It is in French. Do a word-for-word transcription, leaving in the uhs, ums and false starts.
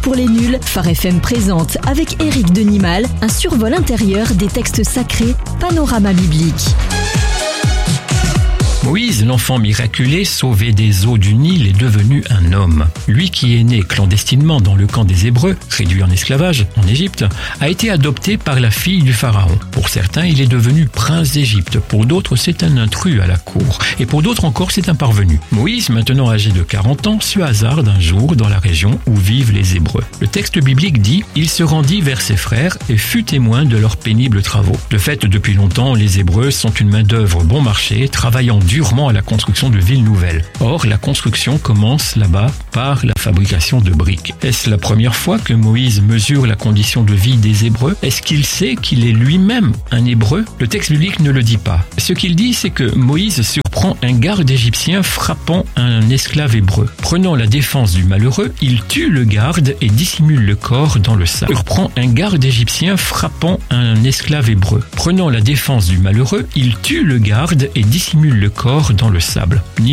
Pour les nuls, Phare F M présente avec Éric Denimal un survol intérieur des textes sacrés, panorama biblique. Moïse, l'enfant miraculé, sauvé des eaux du Nil, est devenu un homme. Lui qui est né clandestinement dans le camp des Hébreux, réduit en esclavage en Égypte, a été adopté par la fille du pharaon. Pour certains, il est devenu prince d'Égypte. Pour d'autres, c'est un intrus à la cour. Et pour d'autres encore, c'est un parvenu. Moïse, maintenant âgé de quarante ans, se hasarde un jour dans la région où vivent les Hébreux. Le texte biblique dit « Il se rendit vers ses frères et fut témoin de leurs pénibles travaux ». De fait, depuis longtemps, les Hébreux sont une main-d'œuvre bon marché, travaillant durement à la construction de villes nouvelles. Or, la construction commence là-bas par la fabrication de briques. Est-ce la première fois que Moïse mesure la condition de vie des Hébreux? Est-ce qu'il sait qu'il est lui-même un Hébreu? Le texte biblique ne le dit pas. Ce qu'il dit, c'est que Moïse surprend un garde égyptien frappant un esclave hébreu. Prenant la défense du malheureux, il tue le garde et dissimule le corps dans le sable. Surprend un garde égyptien frappant un esclave hébreu. Prenant la défense du malheureux, il tue le garde et dissimule le corps dans le sable.